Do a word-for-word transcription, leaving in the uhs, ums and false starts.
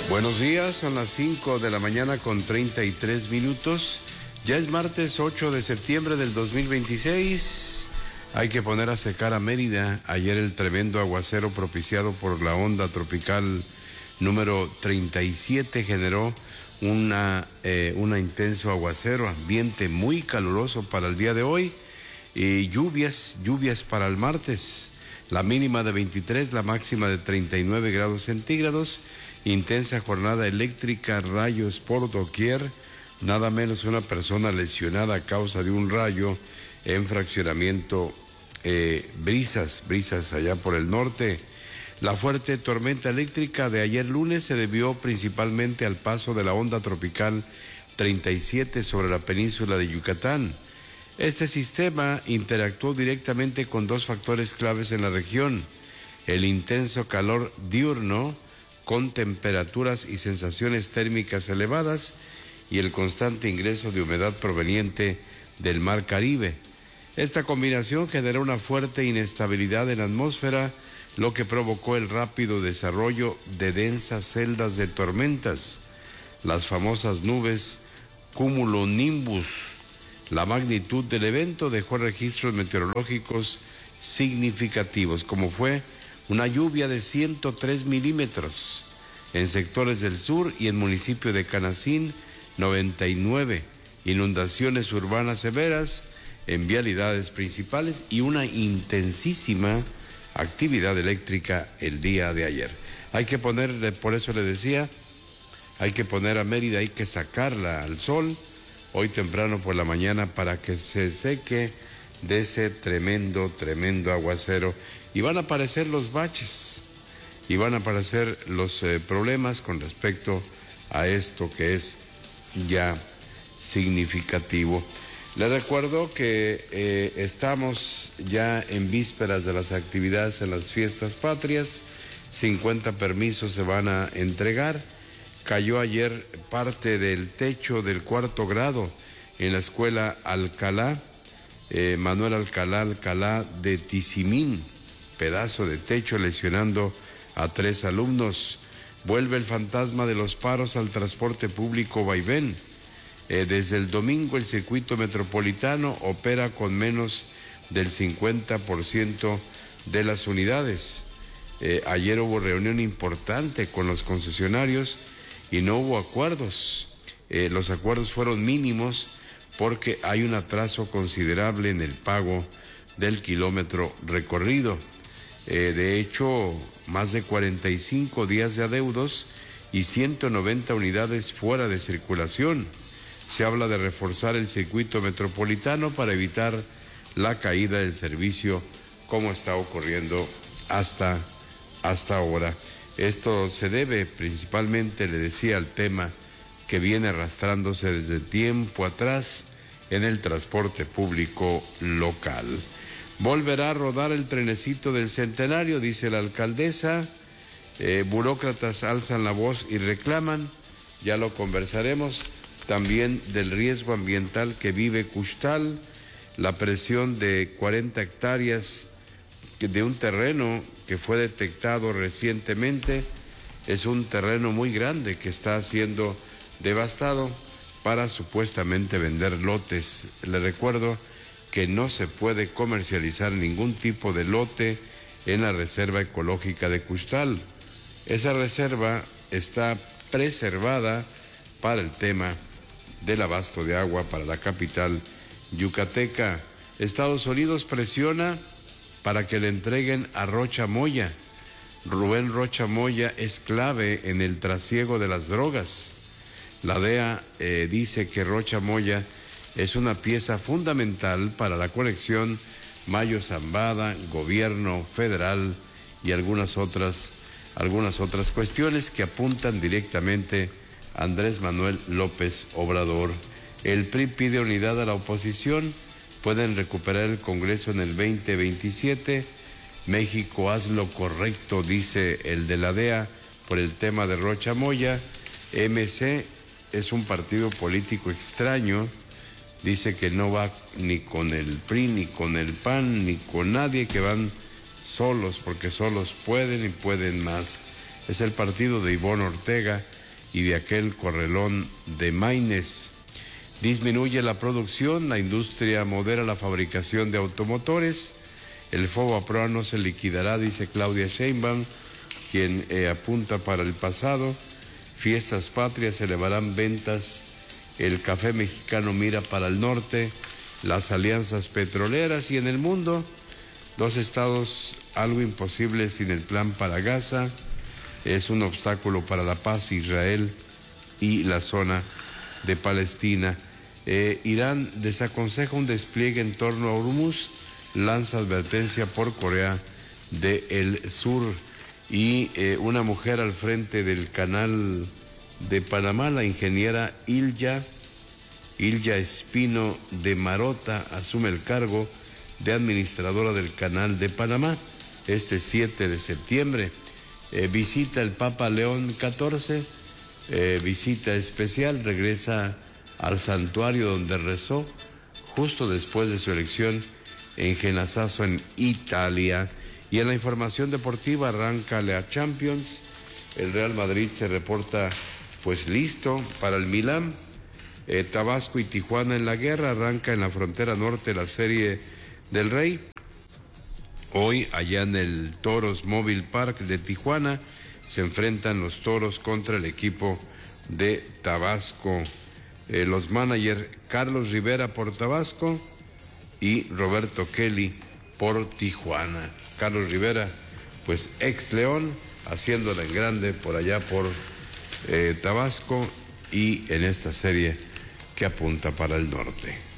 Buenos días, son las cinco de la mañana con treinta y tres minutos. Ya es martes ocho de septiembre del dos mil veintiséis. Hay que poner a secar a Mérida. Ayer el tremendo aguacero propiciado por la onda tropical número treinta y siete generó una, eh, una intenso aguacero, ambiente muy caluroso para el día de hoy y lluvias, lluvias para el martes. La mínima de veintitrés, la máxima de treinta y nueve grados centígrados. Intensa jornada eléctrica, rayos por doquier. Nada menos una persona lesionada a causa de un rayo en fraccionamiento eh, Brisas, Brisas allá por el norte. La fuerte tormenta eléctrica de ayer lunes se debió principalmente al paso de la onda tropical treinta y siete sobre la península de Yucatán. Este sistema interactuó directamente con dos factores claves en la región: el intenso calor diurno, con temperaturas y sensaciones térmicas elevadas, y el constante ingreso de humedad proveniente del Mar Caribe. Esta combinación generó una fuerte inestabilidad en la atmósfera, lo que provocó el rápido desarrollo de densas celdas de tormentas, las famosas nubes cumulonimbus. La magnitud del evento dejó registros meteorológicos significativos, como fue una lluvia de ciento tres milímetros en sectores del sur y en municipio de Canacín, noventa y nueve, inundaciones urbanas severas en vialidades principales y una intensísima actividad eléctrica el día de ayer. Hay que poner, por eso le decía, hay que poner a Mérida, hay que sacarla al sol hoy temprano por la mañana para que se seque de ese tremendo, tremendo aguacero. Y van a aparecer los baches, y van a aparecer los eh, problemas con respecto a esto que es ya significativo. Les recuerdo que eh, estamos ya en vísperas de las actividades en las fiestas patrias. cincuenta permisos se van a entregar. Cayó ayer parte del techo del cuarto grado en la escuela Alcalá, eh, Manuel Alcalá Alcalá de Tizimín. Pedazo de techo lesionando a tres alumnos. Vuelve el fantasma de los paros al transporte público vaivén. Eh, desde el domingo el circuito metropolitano opera con menos del cincuenta por ciento de las unidades. Eh, ayer hubo reunión importante con los concesionarios y no hubo acuerdos. Eh, los acuerdos fueron mínimos porque hay un atraso considerable en el pago del kilómetro recorrido. Eh, de hecho, más de cuarenta y cinco días de adeudos y ciento noventa unidades fuera de circulación. Se habla de reforzar el circuito metropolitano para evitar la caída del servicio, como está ocurriendo hasta, hasta ahora. Esto se debe principalmente, le decía, al tema que viene arrastrándose desde tiempo atrás en el transporte público local. Volverá a rodar el trenecito del Centenario, dice la alcaldesa. Eh, burócratas alzan la voz y reclaman, ya lo conversaremos, también del riesgo ambiental que vive Custal, la presión de cuarenta hectáreas de un terreno que fue detectado recientemente. Es un terreno muy grande que está siendo devastado para supuestamente vender lotes. Le recuerdo que no se puede comercializar ningún tipo de lote en la Reserva Ecológica de Custal. Esa reserva está preservada para el tema del abasto de agua para la capital yucateca. Estados Unidos presiona para que le entreguen a Rocha Moya. Rubén Rocha Moya es clave en el trasiego de las drogas. La D E A eh, dice que Rocha Moya es una pieza fundamental para la conexión Mayo-Zambada, gobierno federal y algunas otras, algunas otras cuestiones que apuntan directamente a Andrés Manuel López Obrador. El P R I pide unidad a la oposición. Pueden recuperar el Congreso en el veinte veintisiete. México, haz lo correcto, dice el de la D E A por el tema de Rocha Moya. M C es un partido político extraño. Dice que no va ni con el P R I, ni con el P A N, ni con nadie, que van solos porque solos pueden y pueden más. Es el partido de Ivonne Ortega, y de aquel corralón de Maines. Disminuye la producción, la industria modera la fabricación de automotores, el FOBAPROA no se liquidará, dice Claudia Sheinbaum, quien eh, apunta para el pasado. Fiestas patrias elevarán ventas, el café mexicano mira para el norte, las alianzas petroleras y en el mundo, dos estados, algo imposible sin el plan para Gaza, es un obstáculo para la paz, Israel y la zona de Palestina. Eh, Irán desaconseja un despliegue en torno a Hormuz, lanza advertencia por Corea del Sur. Y eh, una mujer al frente del canal de Panamá, la ingeniera Ilya, Ilya Espino de Marota, asume el cargo de administradora del canal de Panamá este siete de septiembre. Eh, visita el Papa León catorce, eh, visita especial, regresa al santuario donde rezó justo después de su elección en Genasazo, en Italia. Y en la información deportiva arranca la Champions. El Real Madrid se reporta pues listo para el Milán. Eh, Tabasco y Tijuana en la guerra. Arranca en la frontera norte la Serie del Rey. Hoy allá en el Toros Mobile Park de Tijuana se enfrentan los Toros contra el equipo de Tabasco. Eh, los managers Carlos Rivera por Tabasco y Roberto Kelly por Tijuana. Carlos Rivera, pues ex León, haciéndola en grande por allá por eh, Tabasco y en esta serie que apunta para el norte.